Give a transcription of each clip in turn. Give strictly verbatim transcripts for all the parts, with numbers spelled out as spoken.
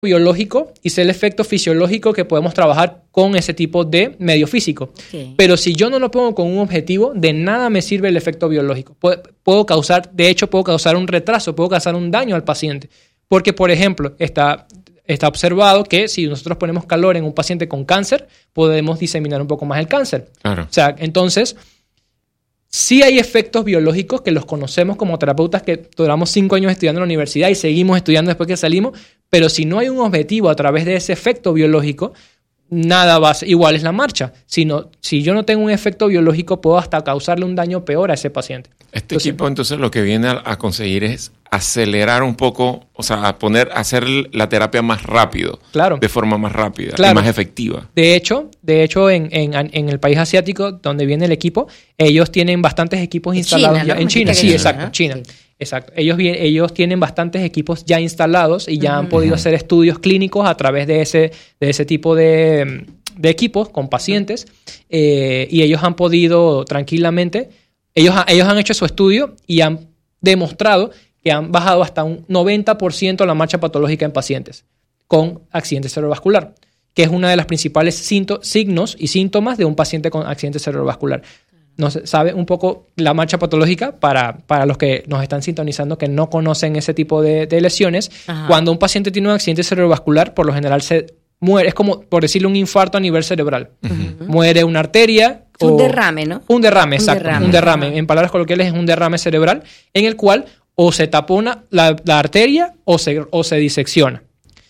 biológico y sé el efecto fisiológico que podemos trabajar con ese tipo de medio físico. Okay. Pero si yo no lo pongo con un objetivo, de nada me sirve el efecto biológico. Puedo, puedo causar, de hecho, puedo causar un retraso, puedo causar un daño al paciente. Porque, por ejemplo, está, está observado que si nosotros ponemos calor en un paciente con cáncer, podemos diseminar un poco más el cáncer. Claro. O sea, entonces, sí hay efectos biológicos que los conocemos como terapeutas que duramos cinco años estudiando en la universidad y seguimos estudiando después que salimos, pero si no hay un objetivo a través de ese efecto biológico, nada va a ser igual es la marcha. Si, no, si yo no tengo un efecto biológico, puedo hasta causarle un daño peor a ese paciente. Este entonces, equipo entonces lo que viene a, a conseguir es acelerar un poco, o sea, a poner, a hacer la terapia más rápido, claro, de forma más rápida, claro, y más efectiva. De hecho, de hecho en, en, en el país asiático donde viene el equipo, ellos tienen bastantes equipos instalados China, ya. ¿no? En China, sí, China, exacto, ¿no? China. Sí. Exacto. Ellos, ellos tienen bastantes equipos ya instalados y ya uh-huh. han podido hacer estudios clínicos a través de ese, de ese tipo de, de equipos con pacientes eh, y ellos han podido tranquilamente, ellos, ellos han hecho su estudio y han demostrado que han bajado hasta un noventa por ciento la marcha patológica en pacientes con accidente cerebrovascular, que es una de las principales cinto, signos y síntomas de un paciente con accidente cerebrovascular. No se sabe un poco la marcha patológica para, para los que nos están sintonizando que no conocen ese tipo de, de lesiones. Ajá. Cuando un paciente tiene un accidente cerebrovascular, por lo general se muere. Es como, por decirlo, un infarto a nivel cerebral. Uh-huh. Muere una arteria. Un derrame, ¿no? Un derrame, un exacto. Derrame. Un derrame. Ajá. En palabras coloquiales es un derrame cerebral en el cual o se tapona la, la arteria o se, o se disecciona.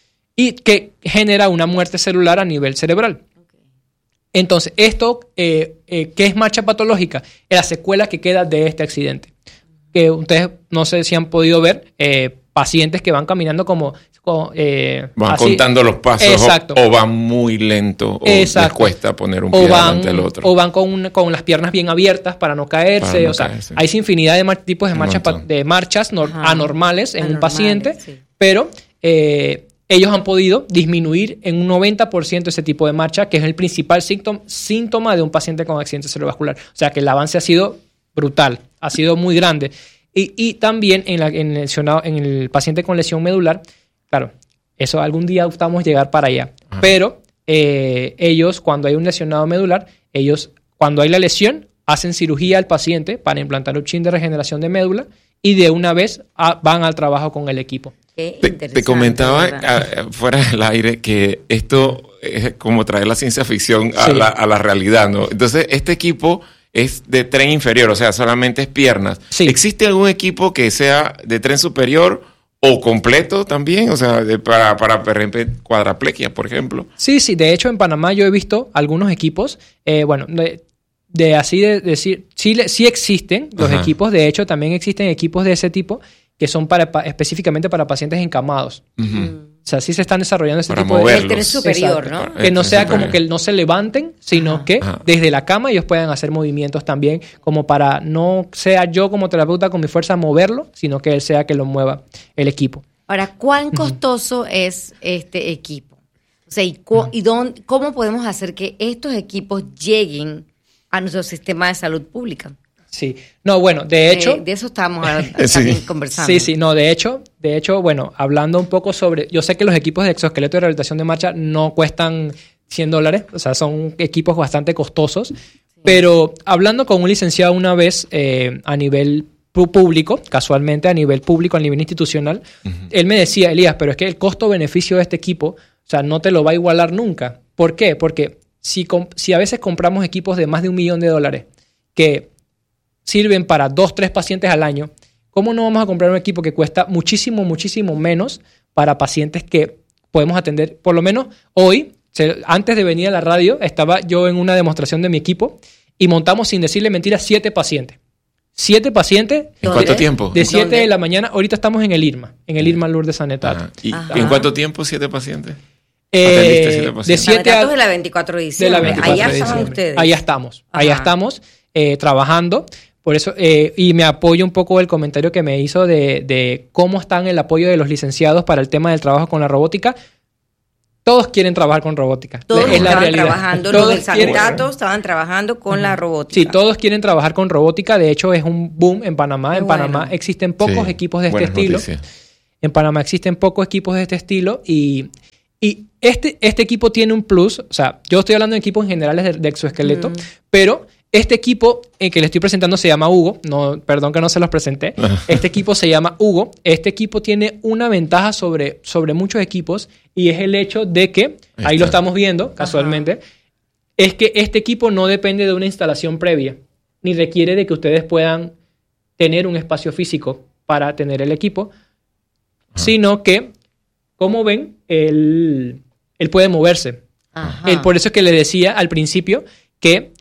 Y que genera una muerte celular a nivel cerebral. Entonces, esto, eh, eh, ¿qué es marcha patológica? Es la secuela que queda de este accidente. Que ustedes no sé si han podido ver eh, pacientes que van caminando como... como eh, van así. contando los pasos Exacto. o, o van muy lento o Exacto. les cuesta poner un o pie van, delante del otro. O van con, con las piernas bien abiertas para no caerse. Para no o sea, caerse. Hay infinidad de mar- tipos de, marcha, de marchas nor- anormales en Anormales, un paciente, sí. pero... Eh, ellos han podido disminuir en un noventa por ciento ese tipo de marcha, que es el principal síntoma, síntoma de un paciente con accidente cerebrovascular. O sea, que el avance ha sido brutal, ha sido muy grande. Y, y también en, la, en, el, en el paciente con lesión medular, claro, eso algún día estamos llegar para allá. Ajá. Pero eh, ellos, cuando hay un lesionado medular, ellos, cuando hay la lesión, hacen cirugía al paciente para implantar un chin de regeneración de médula y de una vez a, van al trabajo con el equipo. Te, te comentaba a, fuera del aire que esto es como traer la ciencia ficción a, sí. la, a la realidad, ¿no? Entonces, este equipo es de tren inferior, o sea, solamente es piernas. Sí. ¿Existe algún equipo que sea de tren superior o completo también? O sea, de, para, para cuadraplegia, por ejemplo. Sí, sí. De hecho, en Panamá yo he visto algunos equipos, eh, bueno, de, de así de decir, sí, sí existen los Ajá. equipos. De hecho, también existen equipos de ese tipo que son para, pa, específicamente para pacientes encamados. Uh-huh. O sea, sí se están desarrollando ese para tipo moverlos. de... El tren superior, ¿no? Para, que no sea superior. Como que no se levanten, sino Ajá. que Ajá. desde la cama ellos puedan hacer movimientos también, como para no sea yo como terapeuta con mi fuerza moverlo, sino que él sea que lo mueva el equipo. Ahora, ¿cuán costoso uh-huh. es este equipo? O sea, ¿y, cu- uh-huh. y dónde, cómo podemos hacer que estos equipos lleguen a nuestro sistema de salud pública? Sí, no, bueno, de hecho... De, de eso estábamos también sí. conversando. Sí, sí, no, de hecho, de hecho, bueno, hablando un poco sobre... Yo sé que los equipos de exoesqueleto y rehabilitación de marcha no cuestan cien dólares, o sea, son equipos bastante costosos, sí. Pero hablando con un licenciado una vez eh, a nivel público, casualmente a nivel público, a nivel institucional, uh-huh. él me decía, Elías, pero es que el costo-beneficio de este equipo, o sea, no te lo va a igualar nunca. ¿Por qué? Porque si, si a veces compramos equipos de más de un millón de dólares que sirven para dos, tres pacientes al año, ¿cómo no vamos a comprar un equipo que cuesta muchísimo, muchísimo menos para pacientes que podemos atender? Por lo menos hoy, antes de venir a la radio, estaba yo en una demostración de mi equipo y montamos, sin decirle mentiras, siete pacientes. Siete pacientes. ¿En cuánto tiempo? De siete de la mañana. Ahorita estamos en el IRMA, en el IRMA Lourdes Sanetato. Ajá. ¿Y Ajá. en cuánto tiempo siete pacientes? Eh, siete pacientes? De siete a... de la veinticuatro de diciembre. Allá están ustedes. Allá estamos. Ajá. Allá estamos eh, trabajando. Por eso, eh, y me apoyo un poco el comentario que me hizo de, de cómo están el apoyo de los licenciados para el tema del trabajo con la robótica. Todos quieren trabajar con robótica. Todos es estaban la realidad. trabajando, todos los del Sanetato quieren... estaban trabajando con uh-huh. la robótica. Sí, todos quieren trabajar con robótica. De hecho, es un boom en Panamá. Qué en bueno. Panamá existen pocos sí, equipos de este buenas estilo. Noticias. En Panamá existen pocos equipos de este estilo y Y este, este equipo tiene un plus, o sea, yo estoy hablando de equipos generales de, de exoesqueleto, mm. pero este equipo eh, que le estoy presentando se llama Hugo, no, perdón que no se los presenté, este equipo se llama Hugo, este equipo tiene una ventaja sobre, sobre muchos equipos y es el hecho de que, ahí, ahí lo estamos viendo casualmente, Ajá. es que este equipo no depende de una instalación previa, ni requiere de que ustedes puedan tener un espacio físico para tener el equipo, Ajá. sino que, como ven, él, él puede moverse. Ajá. Él, por eso es que le decía al principio que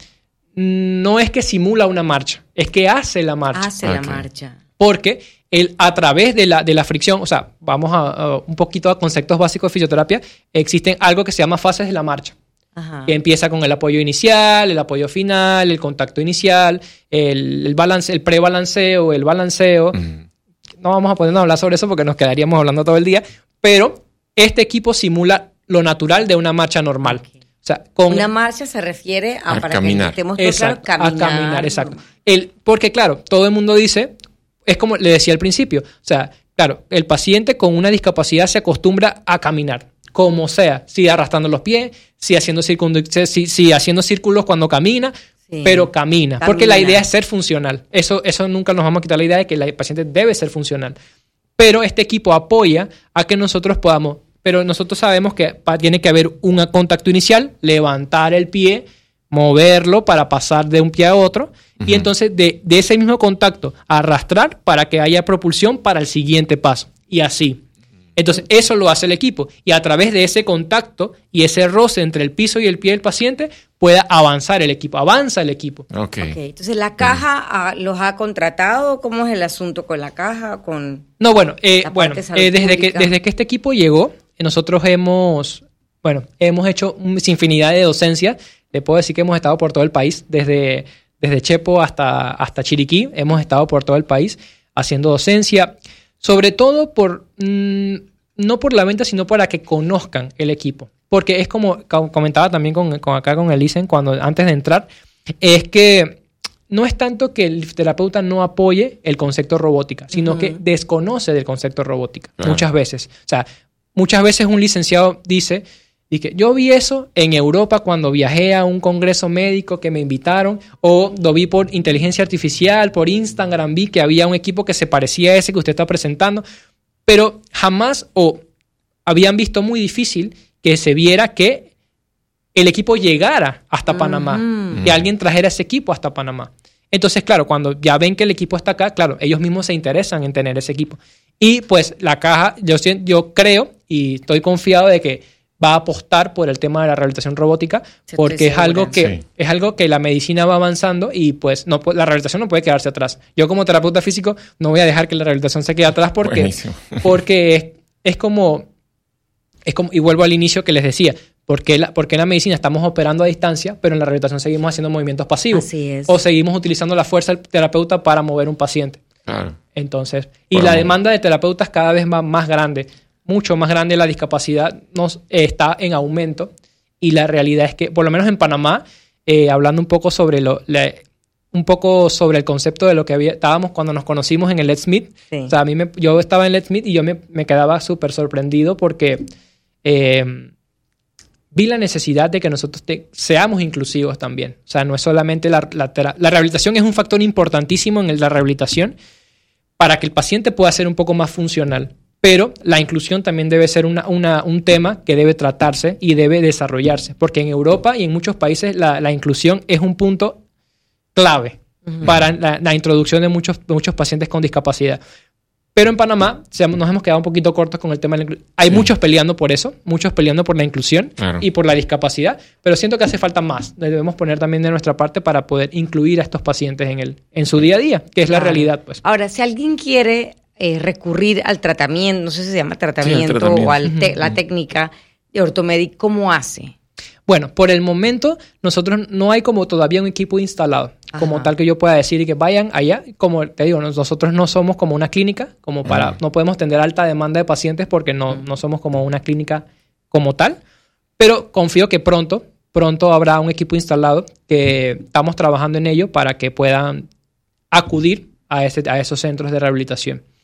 no es que simula una marcha, es que hace la marcha. Hace okay. la marcha. Porque él, a través de la, de la fricción, o sea, vamos a, a un poquito a conceptos básicos de fisioterapia, existen algo que se llama fases de la marcha. Ajá. Que empieza con el apoyo inicial, el apoyo final, el contacto inicial, el, el, balance, el prebalanceo, el balanceo. Uh-huh. No vamos a ponernos a hablar sobre eso porque nos quedaríamos hablando todo el día, pero este equipo simula lo natural de una marcha normal. Okay. O sea, con una marcha se refiere a, a para caminar. que estemos exacto, claro, caminar. A caminar, exacto. El, porque claro, todo el mundo dice, es como le decía al principio, o sea, claro, el paciente con una discapacidad se acostumbra a caminar, como sea, si arrastrando los pies, si haciendo, circundu- si, si haciendo círculos cuando camina, sí. pero camina, camina, porque la idea es ser funcional. Eso, eso nunca nos vamos a quitar la idea de que el paciente debe ser funcional. Pero este equipo apoya a que nosotros podamos, pero nosotros sabemos que pa, tiene que haber un contacto inicial, levantar el pie, moverlo para pasar de un pie a otro, uh-huh. y entonces de, de ese mismo contacto arrastrar para que haya propulsión para el siguiente paso, y así. Entonces eso lo hace el equipo, y a través de ese contacto y ese roce entre el piso y el pie del paciente pueda avanzar el equipo, avanza el equipo. Okay. Okay. Entonces, ¿la caja uh, los ha contratado? ¿Cómo es el asunto con la caja? Con no, bueno, eh, bueno eh, desde, que, desde que este equipo llegó, nosotros hemos, bueno, hemos hecho infinidad de docencias. Le puedo decir que hemos estado por todo el país, desde, desde Chepo hasta, hasta Chiriquí, hemos estado por todo el país haciendo docencia, sobre todo por, mmm, no por la venta, sino para que conozcan el equipo. Porque es como comentaba también con, con acá con Elisen cuando antes de entrar, es que no es tanto que el terapeuta no apoye el concepto robótica, sino uh-huh. que desconoce del concepto robótica, uh-huh. muchas veces. O sea, muchas veces un licenciado dice, dice, yo vi eso en Europa cuando viajé a un congreso médico que me invitaron, o lo vi por inteligencia artificial, por Instagram, vi que había un equipo que se parecía a ese que usted está presentando, pero jamás o habían visto muy difícil que se viera que el equipo llegara hasta uh-huh. Panamá, que alguien trajera ese equipo hasta Panamá. Entonces, claro, cuando ya ven que el equipo está acá, claro, ellos mismos se interesan en tener ese equipo. Y pues la caja, yo, yo creo y estoy confiado de que va a apostar por el tema de la rehabilitación robótica, sí, porque es algo, que, sí. es algo que la medicina va avanzando y pues no, la rehabilitación no puede quedarse atrás. Yo como terapeuta físico no voy a dejar que la rehabilitación se quede atrás porque, porque es, es como... Es como, y vuelvo al inicio que les decía, porque la, porque en la medicina estamos operando a distancia, pero en la rehabilitación seguimos haciendo movimientos pasivos. Así es. O seguimos utilizando la fuerza del terapeuta para mover un paciente. Claro. Entonces, y bueno, la demanda de terapeutas cada vez va más grande, mucho más grande. La discapacidad nos, eh, está en aumento y la realidad es que, por lo menos en Panamá, eh, hablando un poco sobre lo... La, un poco sobre el concepto de lo que había, estábamos cuando nos conocimos en el Let's Meet. Sí. O sea, a mí me, yo estaba en Let's Meet y yo me, me quedaba súper sorprendido porque eh, vi la necesidad de que nosotros te, seamos inclusivos también. O sea, no es solamente la, la, la rehabilitación es un factor importantísimo en la rehabilitación para que el paciente pueda ser un poco más funcional. Pero la inclusión también debe ser una, una, un tema que debe tratarse y debe desarrollarse. Porque en Europa y en muchos países la, la inclusión es un punto clave uh-huh. para la, la introducción de muchos, de muchos pacientes con discapacidad. Pero en Panamá se, nos hemos quedado un poquito cortos con el tema de la inclusión. Hay sí. muchos peleando por eso, muchos peleando por la inclusión claro. y por la discapacidad, pero siento que hace falta más. Debemos poner también de nuestra parte para poder incluir a estos pacientes en, el, en su día a día, que es claro. la realidad. Pues. Ahora, si alguien quiere eh, recurrir al tratamiento, no sé si se llama tratamiento, sí, tratamiento. o a uh-huh. la técnica de Orthomedic, ¿cómo hace? Bueno, por el momento nosotros no hay como todavía un equipo instalado, Ajá. como tal que yo pueda decir y que vayan allá. Como te digo, nosotros no somos como una clínica, como para, uh-huh. no podemos tener alta demanda de pacientes porque no, uh-huh. no somos como una clínica como tal. Pero confío que pronto, pronto habrá un equipo instalado que estamos trabajando en ello para que puedan acudir a, ese, a esos centros de rehabilitación.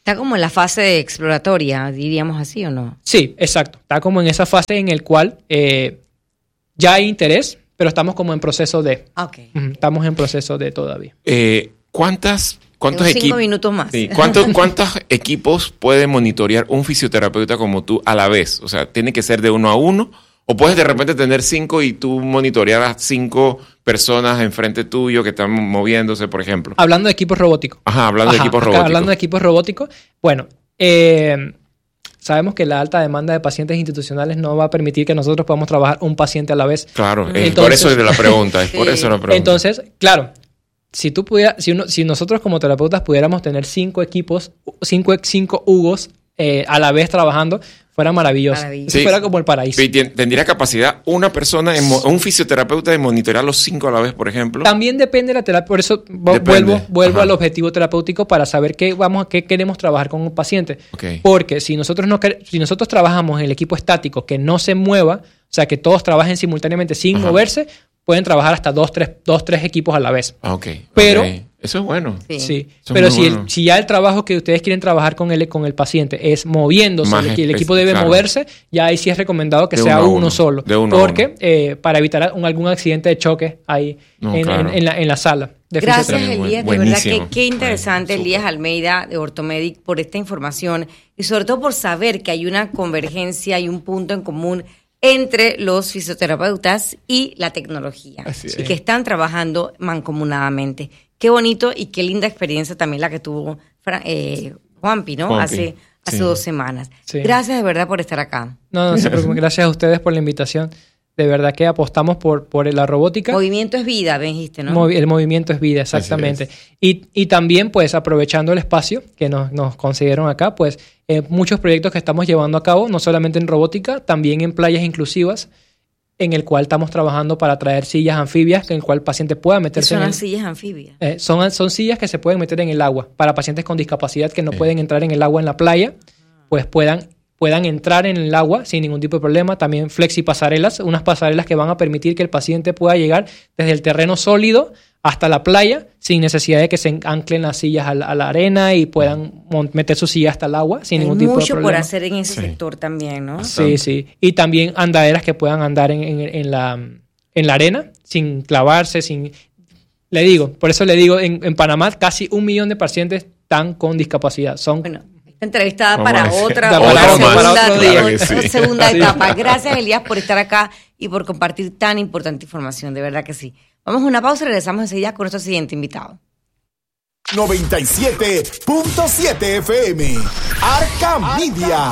Está como en la fase exploratoria, diríamos así, ¿o no? Sí, exacto. Está como en esa fase en el cual eh, ya hay interés, pero estamos como en proceso de... Okay. Uh, estamos en proceso de todavía. Eh, ¿Cuántas... ¿Cuántos Tengo cinco equipos? minutos más. Sí, ¿cuántos, ¿Cuántos equipos puede monitorear un fisioterapeuta como tú a la vez? O sea, ¿tiene que ser de uno a uno? ¿O puedes de repente tener cinco y tú monitorear a cinco personas enfrente tuyo que están moviéndose, por ejemplo? Hablando de equipos robóticos. Ajá, hablando Ajá, de equipos acá, robóticos. Hablando de equipos robóticos. Bueno, eh, sabemos que la alta demanda de pacientes institucionales no va a permitir que nosotros podamos trabajar un paciente a la vez. Claro, Entonces, es por eso es de la pregunta, es sí. por eso la pregunta. Entonces, claro, si tú pudieras, si, uno, si nosotros como terapeutas pudiéramos tener cinco equipos, cinco, cinco Hugos eh, a la vez trabajando, fuera maravilloso. Maravilloso. Eso Sí. fuera como el paraíso. Y tien- ¿Tendría capacidad una persona, en mo- un fisioterapeuta, de monitorear los cinco a la vez, por ejemplo? También depende de la terapia, por eso vo- Depende. vuelvo, vuelvo Ajá. al objetivo terapéutico para saber qué vamos, qué queremos trabajar con un paciente. Ok. Porque si nosotros no quer- si nosotros trabajamos en el equipo estático que no se mueva, o sea que todos trabajen simultáneamente sin Ajá. moverse, pueden trabajar hasta dos, tres, dos, tres equipos a la vez. Ah, ok. Pero- ok. Eso es bueno. Sí. Sí, Eso es pero muy si, el- bueno. si ya el trabajo que ustedes quieren trabajar con el, con el paciente es moviéndose, Más el, el equipo espe- debe claro. moverse, ya ahí sí es recomendado que De sea uno a uno, uno. solo. De uno a porque uno. eh, para evitar un- algún accidente de choque ahí No, en, claro. en- en la, en la sala. De Gracias, fisioterapia. Elías. De Buenísimo. verdad que qué interesante, Ay, Elías súper. Almeida de Orthomedic, por esta información y sobre todo por saber que hay una convergencia y un punto en común entre los fisioterapeutas y la tecnología. Así y es. que están trabajando mancomunadamente. Qué bonito y qué linda experiencia también la que tuvo Fra- eh, Juanpi, ¿no? Juanpi, Hace, hace sí. dos semanas. Sí. Gracias de verdad por estar acá. No, no se preocupen. Gracias a ustedes por la invitación. De verdad que apostamos por, por la robótica. Movimiento es vida, me dijiste, ¿no? Movi- el movimiento es vida, exactamente. Así Y, y también, pues, aprovechando el espacio que nos, nos concedieron acá, pues, eh, muchos proyectos que estamos llevando a cabo, no solamente en robótica, también en playas inclusivas, en el cual estamos trabajando para traer sillas anfibias, en el cual el paciente pueda Que meterse son en el, las sillas anfibias. eh, son, son sillas que se pueden meter en el agua. Para pacientes con discapacidad que no Sí. pueden entrar en el agua en la playa, pues puedan, puedan entrar en el agua sin ningún tipo de problema. También flexipasarelas, unas pasarelas que van a permitir que el paciente pueda llegar desde el terreno sólido hasta la playa sin necesidad de que se anclen las sillas a la, a la arena y puedan mon- meter su silla hasta el agua sin Hay ningún tipo de mucho problema. por hacer en ese Sí. sector también, ¿no? Sí, sí. Y también andaderas que puedan andar en, en- en la, en la arena sin clavarse, sin... Le digo, por eso le digo, en, en Panamá casi un millón de pacientes están con discapacidad. Son Bueno, esta entrevista Vamos para a decir- otra, Da otra para otro- segunda, para otro día. Claro que otra sí. segunda Sí. etapa. Gracias, Elías, por estar acá y por compartir tan importante información, de verdad que sí. Vamos a una pausa y regresamos enseguida con nuestro siguiente invitado. noventa y siete punto siete F M. Arca Media.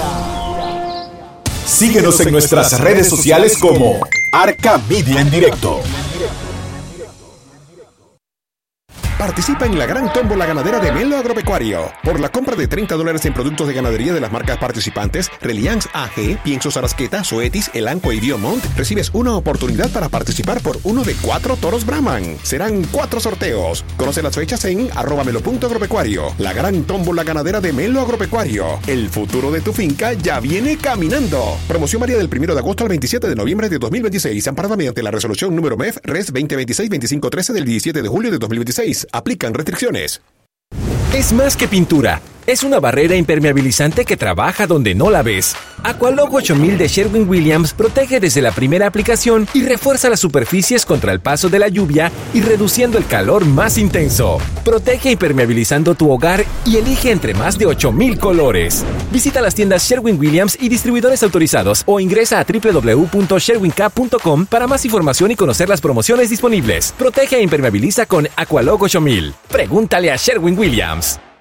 Síguenos en nuestras redes sociales como Arca Media en directo. Participa en la gran tómbola ganadera de Melo Agropecuario. Por la compra de treinta dólares en productos de ganadería de las marcas participantes, Reliance A G, Piensos Arasqueta, Zoetis, Elanco y Biomont, recibes una oportunidad para participar por uno de cuatro toros Brahman. Serán cuatro sorteos. Conoce las fechas en arroba melo punto agropecuario. La gran tómbola ganadera de Melo Agropecuario. El futuro de tu finca ya viene caminando. Promoción varía del primero de agosto al veintisiete de noviembre de dos mil veintiséis, amparada mediante la resolución número M E F Res veinte veintiséis veinticinco trece del diecisiete de julio de dos mil veintiséis. Aplican restricciones. Es más que pintura. Es una barrera impermeabilizante que trabaja donde no la ves. Aqualog ocho mil de Sherwin-Williams protege desde la primera aplicación y refuerza las superficies contra el paso de la lluvia y reduciendo el calor más intenso. Protege impermeabilizando tu hogar y elige entre más de ocho mil colores. Visita las tiendas Sherwin-Williams y distribuidores autorizados o ingresa a doble u doble u doble u punto sherwin cap punto com para más información y conocer las promociones disponibles. Protege e impermeabiliza con Aqualog ocho mil. Pregúntale a Sherwin-Williams.